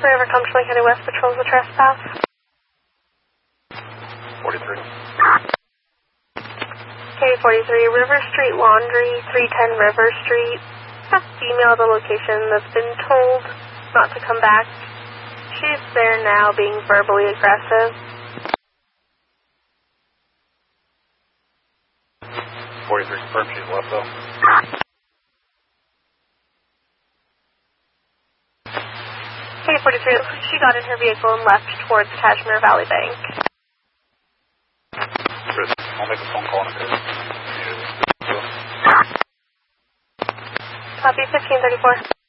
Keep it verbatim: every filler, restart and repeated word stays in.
River Compton County West patrols the trespass. forty-three. K forty-three, River Street Laundry, three ten River Street. A female at the location that's been told not to come back. She's there now being verbally aggressive. forty-three, confirmed she's left though. K forty-three, she got in her vehicle and left towards Cashmere Valley Bank. Chris, I'll make a phone call in a bit. Copy, fifteen thirty-four.